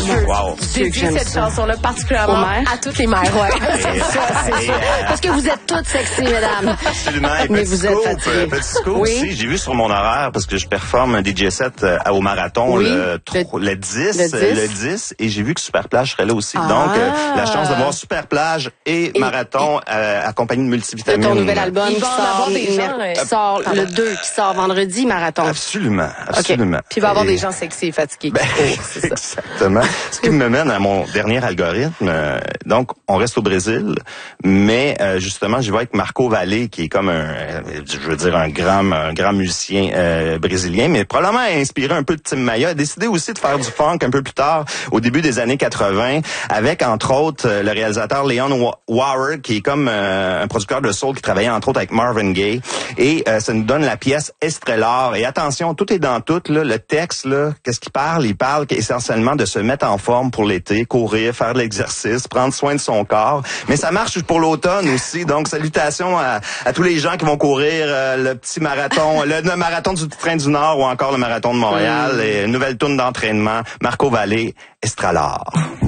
Wow. Dédier cette chanson-là particulièrement à toutes les mères. Ouais. C'est ça, c'est sûr. Parce que vous êtes toutes sexy, mesdames. Absolument. Et Mais petit vous êtes scoop, fatiguées. petit scoop Oui. aussi, j'ai vu sur mon horaire, parce que je performe un DJ set au marathon Oui. le 10, et j'ai vu que Superplage serait là aussi. Donc, la chance de voir Superplage et marathon accompagné de De multivitamines. ton nouvel album Il qui va en sort, avoir des gens, qui sort le 2, qui sort vendredi, marathon. Absolument, absolument. Puis il va y avoir Et- des gens sexy et fatigués qui courent, c'est ça. Exactement. Ce qui me mène à mon dernier algorithme. Donc, on reste au Brésil, mais justement, je vais avec Marco Valle, qui est comme un grand musicien brésilien, mais probablement inspiré un peu de Tim Maia. A décidé aussi de faire du funk un peu plus tard, au début des années 80, avec entre autres le réalisateur Leon Wauer, qui est comme un producteur de soul qui travaillait entre autres avec Marvin Gaye. Et ça nous donne la pièce Estrellar. Et attention, tout est dans tout. Là, le texte, là, qu'est-ce qu'il parle? Il parle essentiellement de se mettre en forme pour l'été, courir, faire de l'exercice, prendre soin de son corps. Mais ça marche pour l'automne aussi. Donc, salutations à tous les gens qui vont courir le petit marathon, le marathon du Train du Nord ou encore le marathon de Montréal. Et une nouvelle tourne d'entraînement. Marco Valle, Estrellar.